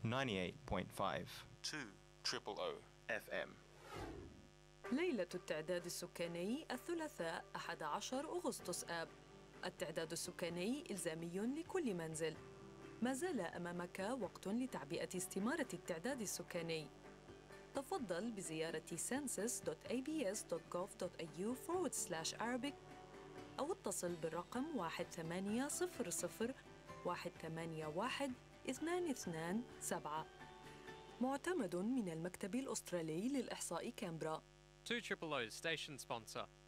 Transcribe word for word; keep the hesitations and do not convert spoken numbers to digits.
ninety-eight point five two triple O إف إم. ليلة التعداد السكاني الثلاثاء أحد عشر أغسطس آب. التعداد السكاني إلزامي لكل منزل. ما زال أمامك وقت لتعبئة استمارة التعداد السكاني. تفضل بزيارة census دوت إيه بي إس دوت جوف دوت إيه يو forward slash Arabic أو اتصل بالرقم واحد ثمانية صفر صفر واحد ثمانية واحد اثنان اثنان سبعة. معتمد من المكتب الأسترالي للإحصاء كامبرا. two triple O station sponsor.